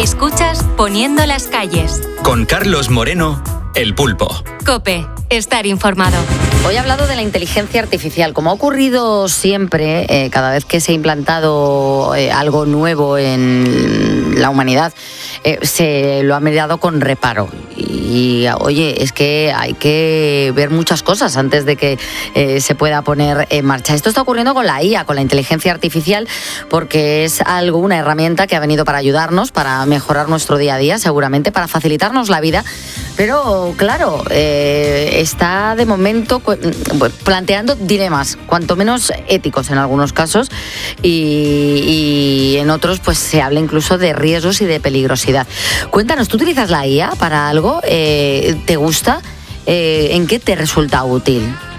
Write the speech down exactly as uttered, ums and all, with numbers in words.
Escuchas Poniendo las calles. Con Carlos Moreno, El Pulpo. COPE, estar informado. Hoy he hablado de la inteligencia artificial. Como ha ocurrido siempre, eh, cada vez que se ha implantado eh, algo nuevo en la humanidad, eh, se lo ha mirado con reparo. Y, oye, es que hay que ver muchas cosas antes de que eh, se pueda poner en marcha. Esto está ocurriendo con la I A, con la inteligencia artificial, porque es algo, una herramienta que ha venido para ayudarnos, para mejorar nuestro día a día, seguramente, para facilitarnos la vida. Pero, claro, eh, está de momento planteando dilemas, cuanto menos éticos en algunos casos, y, y en otros pues se habla incluso de riesgos y de peligrosidad. Cuéntanos, ¿tú utilizas la I A para algo? Eh, ¿Te gusta? Eh, ¿En qué te resulta útil?